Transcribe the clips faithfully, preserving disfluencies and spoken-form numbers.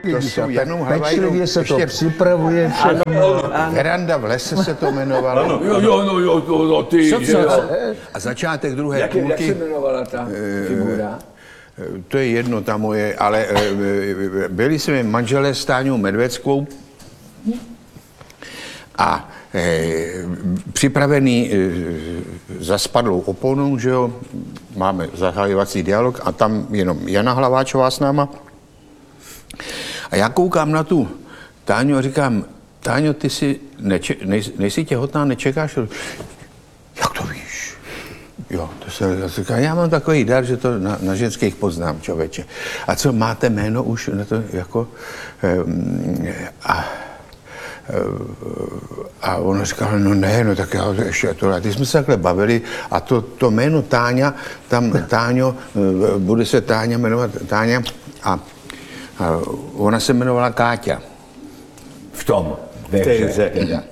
To jsou jenom Havajnou. Pečlivě se to připravuje všechno. Veranda v lese se to jmenovalo. Ano, jo, jo, no, jo, to, no, ty, Co, že jo. co? A začátek druhé Jak, jak půlky. se jmenovala ta figura? To je jedno ta moje, ale e, byli jsme manželé s Táňou Medveckou a e, připravený e, za spadlou oponou, že jo, máme zahájovací dialog a tam jenom Jana Hlaváčová s náma. A já koukám na tu Táňu a říkám, Táňo, ty si neče, nej, nejsi těhotná, nečekáš? Jak to víš? Jo, to se říká, já mám takový dar, že to na, na ženských poznám, člověče. A co, máte jméno už na to jako... Um, a, a on říkal, no ne, no tak já ještě to... A ty jsme se takhle bavili a to, to jméno Táňa, tam Táňo, bude se Táňa jmenovat Táňa a, a ona se jmenovala Káťa. V tom. V té hře.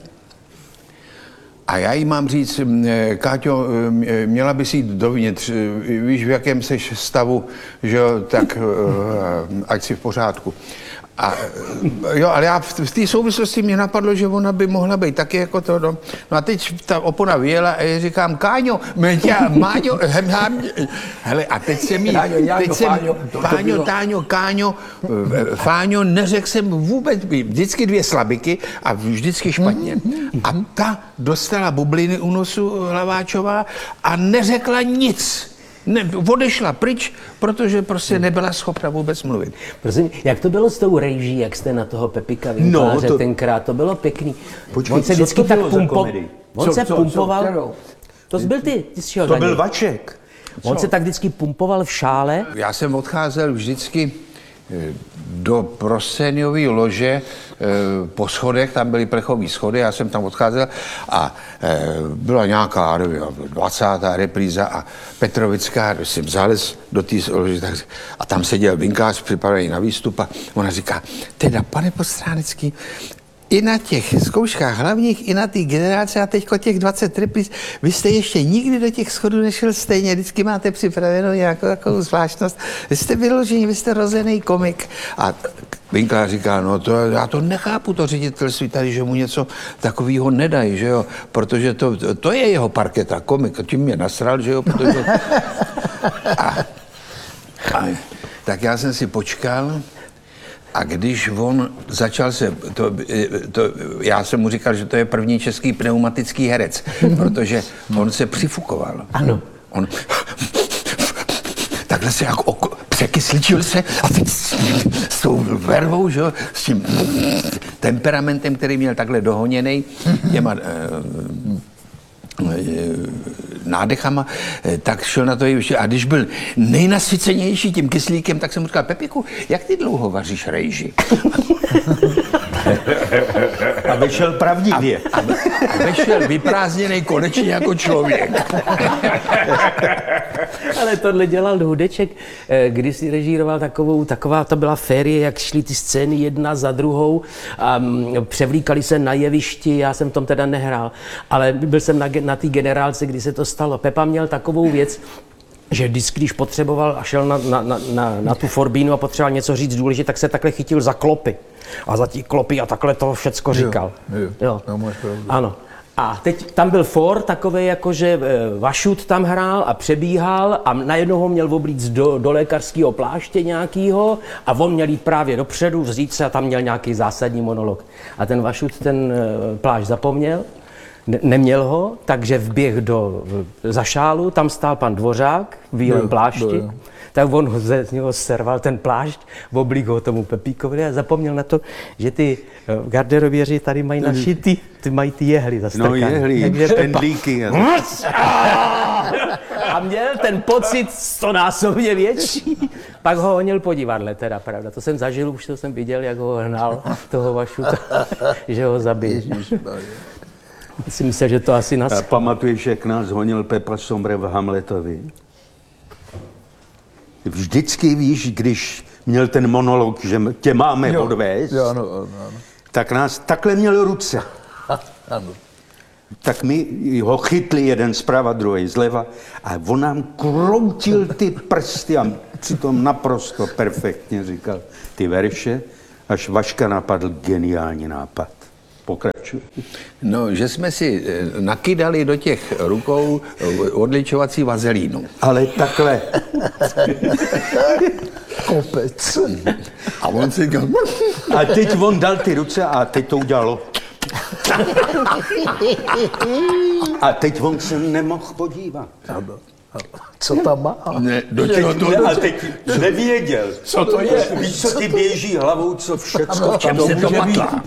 A já jí mám říct, Káťo, měla bys jít dovnitř, víš, v jakém seš stavu, že jo, tak ať si v pořádku. A jo, ale já v, v té souvislosti mě napadlo, že ona by mohla být taky jako to, no. No a teď ta opona vyjela a já říkám, Káňo, Meťa, Máňo, hele, a teď jsem jí, teď jsem, Páňo, Táňo, Káňo, Fáňo, neřekl jsem vůbec, vždycky dvě slabiky a vždycky špatně. A ta dostala bubliny u nosu Hlaváčová a neřekla nic. Ne, odešla pryč, protože prostě nebyla schopna vůbec mluvit. Prosím, jak to bylo s tou rejží, jak jste na toho Pepika Vinkláře no, to... tenkrát, to bylo pěkný. Počkej, on se vždycky tak pumpo... On co, se co, pumpoval... Co, to byl ty, ty jsi šel To za byl něj. Vaček. On Co? se tak vždycky pumpoval v šále. Já jsem odcházel vždycky do Proseniovy lože po schodech, tam byly plechový schody, já jsem tam odcházel a byla nějaká dvacátá repríza a Petrovická, když jsem zalez do té lože tak, a tam seděl Vinklář připravený na výstup a ona říká, teda pane Postránecký, i na těch zkouškách hlavních, i na té generace a teďko těch dvacet repríz, vy jste ještě nikdy do těch schodů nešel stejně, vždycky máte připravenou nějakou takovou zvláštnost. Vy jste vyložení, vy jste rozený komik. A Vinklář říká, no to, já to nechápu, to ředitelství tady, že mu něco takového nedají, že jo, protože to, to je jeho parketa, komik, tím mě nasral, že jo, protože... A, a, tak já jsem si počkal, a když on začal se, to, to, já jsem mu říkal, že to je první český pneumatický herec, protože on se přifukoval. Ano. On takhle se jako oko, překysličil se a teď s, s tou vervou, že, s tím temperamentem, který měl takhle dohoněnej těma nádechama, tak šel na to ještě. A když byl nejnasycenější tím kyslíkem, tak jsem mu říkal, Pepiku, jak ty dlouho vaříš rejži? A vyšel pravdivě. A, a, a vyšel vyprázdněnej konečně jako člověk. Ale tohle dělal Hudeček, když si režíroval takovou, taková to byla férie, jak šly ty scény jedna za druhou a převlíkali se na jevišti, já jsem v tom teda nehrál, ale byl jsem na, na té generálce, kdy se to stalo. Pepa měl takovou věc, že vždycky, když potřeboval a šel na, na, na, na, na tu forbínu a potřeboval něco říct důležitě, tak se takhle chytil za klopy. A za tí klopy a takhle to všecko říkal. Jo, jo, jo. No, máš pravdu. Ano. A teď tam byl for takový, jakože Vašut tam hrál a přebíhal a najednou ho měl oblíct do, do lékařského pláště nějakýho a on měl jít právě dopředu, vzít se a tam měl nějaký zásadní monolog. A ten Vašut ten plášť zapomněl, ne, neměl ho, takže vběh do, za šálu, tam stál pan Dvořák v bílém plášti. Jo, jo. Tak on ze, z něho serval ten plášť, oblík ho tomu Pepíkovi a zapomněl na to, že ty garderoběři tady mají našitý, ty mají ty jehly zastrkané. No jehly, špendlíky. A měl ten pocit stonásobně větší. Pak ho honil po divadle, teda pravda. To jsem zažil, už to jsem viděl, jak ho hnal toho Vašuta, že ho zabije. Si myslel, že to asi nas... Pamatuješ, jak nás honil Pepa Sombre v Hamletovi? Vždycky víš, když měl ten monolog, že tě máme jo, odvést, jo, ano, ano, ano. tak nás takhle měl ruce. Ano. Tak my ho chytli jeden zprava, druhý zleva a on nám kroutil ty prsty a přitom naprosto perfektně říkal ty verše až Vaška napadl geniální nápad. Pokračuj. No, že jsme si eh, nakydali do těch rukou eh, odličovací vazelínu. Ale takhle. Kopec. A on si říkal, A teď on dal ty ruce a teď to udělalo. A teď on se nemohl podívat. Co tam má? ne, do čeho to, A teď nevěděl. co to je? Víš, co ti běží hlavou, co všecko v Čem tom se to může být? matlá?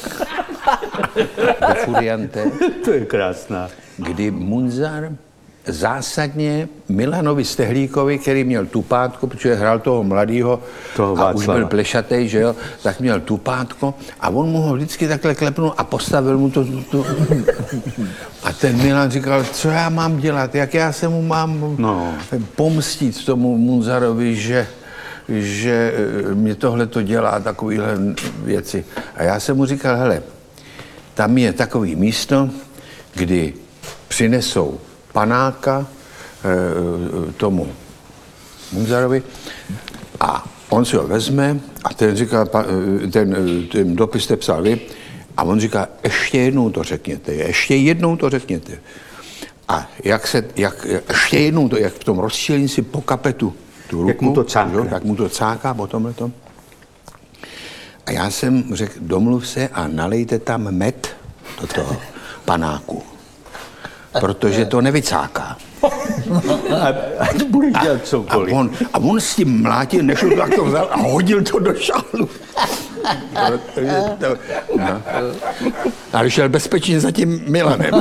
Ve Furiante, To je krásná. kdy Munzar zásadně Milanovi Stehlíkovi, který měl tupátko, protože hrál toho mladýho Toho a už Václava. byl plešatej, že jo, tak měl tupátko a on mu ho vždycky takhle klepnul a postavil mu to, to, to. A ten Milan říkal, co já mám dělat, jak já se mu mám No. pomstit tomu Munzarovi, že že mě tohle to dělá, takovýhle věci. A já jsem mu říkal, hele, tam je takový místo, kdy přinesou panáka e, tomu Munzarovi a on si ho vezme a ten říká, pa, ten, ten dopis jste psal vy, a on říká, ještě jednou to řekněte, ještě jednou to řekněte. A jak se, jak, ještě jednou to, jak v tom rozčílení si po kapetu tu ruku, Jak mu to cákne. jo, tak mu to cáká po tomhletom. A já jsem řekl, domluv se a nalejte tam med do toho panáku, protože to nevycáká. A, ať budeš dělat A cokoliv. on, a on s tím mlátil, než to tak to vzal a hodil to do šálu. Protože to, no. A vyšel bezpečně za tím Milanem.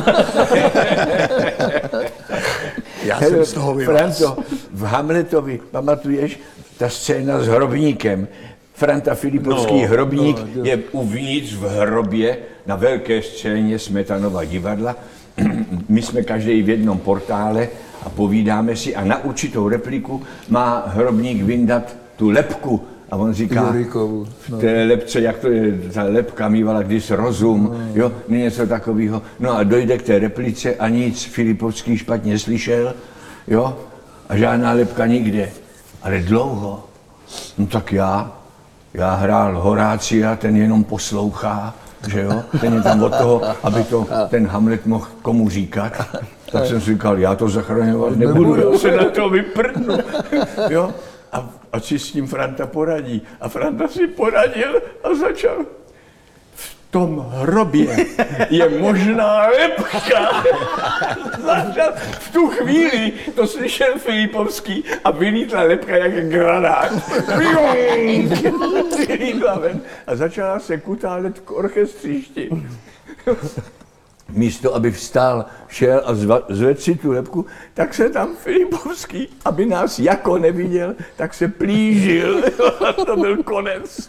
Já jsem z toho vylaz. Franto, v Hamletovi, pamatuješ, ta scéna s hrobníkem. Franta Filipovský No, hrobník je uvnitř v hrobě na velké scéně Smetanova divadla. My jsme každý v jednom portále a povídáme si a na určitou repliku má hrobník vyndat tu lebku. A on říká, Jurikovu, no. v té lepce, jak to je, ta lepka mývala když rozum, jo, něco takového. No a dojde k té replice a nic Filipovský špatně slyšel, jo, a žádná lepka nikde. Ale dlouho. No tak já, já hrál Horácia, ten jenom poslouchá, že jo, ten je tam od toho, aby to ten Hamlet mohl komu říkat. Tak jsem si říkal, já to zachraňovat nebudu, já se na to vyprdnu, jo. A, a si s tím Franta poradí. A Franta si poradil a začal. V tom hrobě je možná lepka. Začal v tu chvíli, to slyšel Filipovský a vylítla lepka jak granát. Vylítla ven a začala se kutálet k orchestřišti. Místo, aby vstal, šel a zva, zvedl si tu lepku, tak se tam Filipovský, aby nás jako neviděl, tak se plížil. A to byl konec.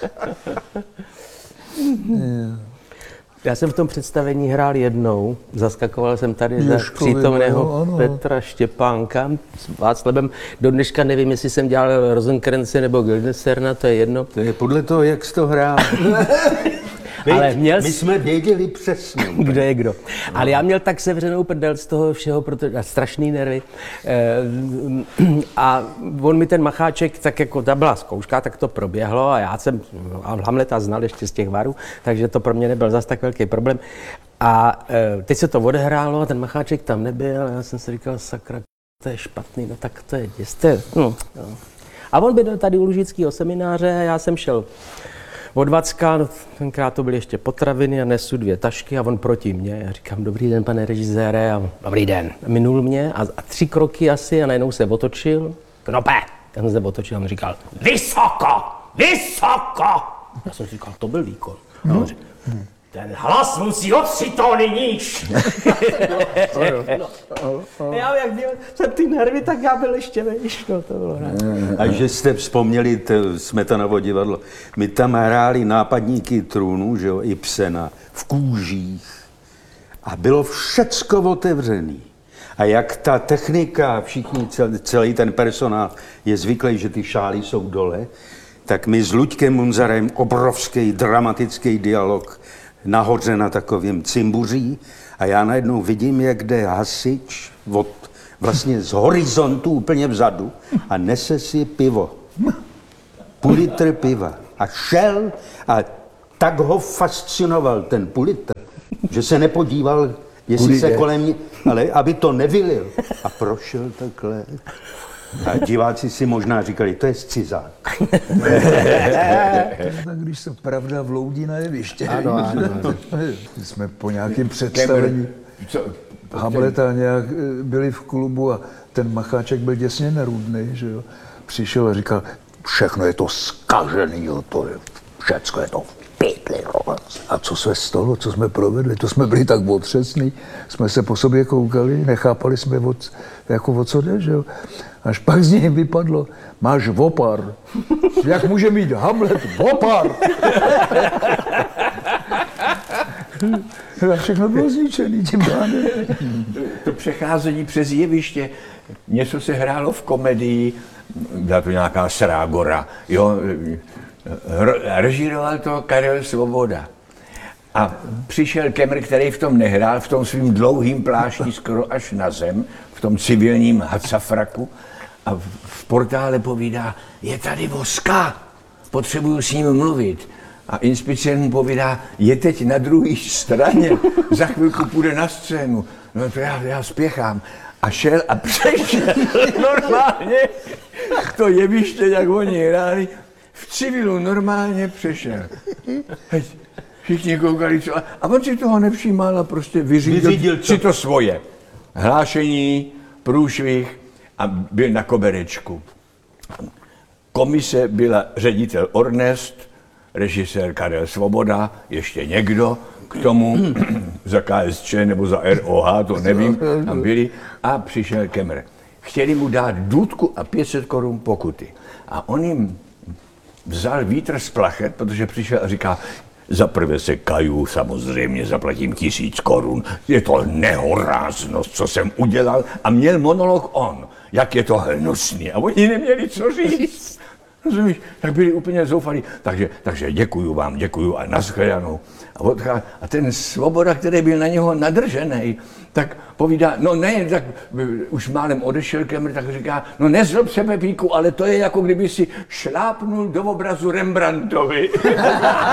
Já jsem v tom představení hrál jednou, zaskakoval jsem tady za Ježkovi, přítomného no, ano. Petra Štěpánka s Václavem. Do dneška nevím, jestli jsem dělal Rosenkrence nebo Guildensterna, to je jedno. To je podle toho, jak jsi to hrál. Ale měl My jsi- jsme věděli přesně. Kdo je kdo. Ale já měl tak sevřenou prdel z toho všeho, protože a strašný nervy. E, a on mi ten Macháček, tak jako ta byla zkouška, tak to proběhlo a já jsem a Hamleta znal ještě z těch varů, takže to pro mě nebyl zas tak velký problém. A e, teď se to odehrálo a ten Macháček tam nebyl a já jsem si říkal, sakra, to je špatný, no tak to je děste. No, no. A on byl tady u Lužického semináře a já jsem šel od Vacka, no, tenkrát to byly ještě potraviny a nesu dvě tašky a on proti mě. Já říkám, dobrý den, pane režisére, a on, dobrý den. Minul mě a, a tři kroky asi a najednou se otočil. Knope! Já jsem se otočil a on říkal, vysoko! Vysoko! Já jsem říkal, to byl výkon. A on říkal, ten hlas musí o tři tóny níž. No. Já jak měl jsem ty nervy, tak já byl ještě vejš, no to bylo rád. A že jste vzpomněli to Smetanovo divadlo. My tam hráli nápadníky trůnů, že jo, Ibsena, v kůžích. A bylo všecko otevřený. A jak ta technika, všichni, celý, celý ten personál je zvyklý, že ty šály jsou dole, tak my s Luďkem Munzarem obrovský dramatický dialog nahoře na takovém cimbuří a já najednou vidím, jak jde hasič od, vlastně z horizontu úplně vzadu a nese si pivo. Půl litr piva. a šel a tak ho fascinoval ten půl litr, že se nepodíval, jestli se kolem ní, ale aby to nevylil. A prošel takhle. A diváci si možná říkali, to je scizák. Tak když se pravda vloudí na jeviště. Ano, ano. Jsme po nějakém představení Hamleta nějak byli v klubu a ten Macháček byl děsně nerudný, že jo. Přišel a říkal, všechno je to zkažený, jo, to je, všecko je to v pytli. A co se stalo, co jsme provedli, to jsme byli tak otřesní, jsme se po sobě koukali, nechápali jsme, od, jako o co jde, že jo. Až pak z něj vypadlo, máš vopar. Jak může mít Hamlet vopar? A všechno bylo zničený tím pádem. To přecházení přes jeviště, něco se hrálo v komedii, byla to nějaká Srágora, jo, režíroval to Karel Svoboda. A přišel Kemr, který v tom nehrál, v tom svým dlouhým plášti skoro až na zem, v tom civilním hacafraku a v portále povídá, je tady Voska, potřebuju s ním mluvit. A inspicient mu povídá, je teď na druhé straně, za chvilku půjde na scénu. No to já, já spěchám. A šel a přešel normálně to jeviště, jak oni hráli, v civilu normálně přešel. Heď, všichni koukali, co, a on si toho nevšímal a prostě vyřídil, Vyřídil si to svoje. Hlášení, průšvih a byl na koberečku. Komise byla ředitel Ornest, režisér Karel Svoboda, ještě někdo k tomu, za K S Č nebo za R O H, to nevím, tam byli, a přišel Kemr. Chtěli mu dát důtku a pět set korun pokuty. A on jim vzal vítr z plachet, protože přišel a říká, za prvé se kaju, samozřejmě zaplatím tisíc korun, je to nehoráznost, co jsem udělal, a měl monolog on, jak je to hnusný, a oni neměli co říct. Rozumíš? Tak byli úplně zoufalí. Takže, takže děkuju vám, děkuju a nashledanou. A, odchá... a ten Svoboda, který byl na něho nadržený, tak povídá, no ne, tak už málem odešel Kemr, tak říká, no nezlob se, Pepíku, ale to je jako kdyby si šlápnul do obrazu Rembrandtovi.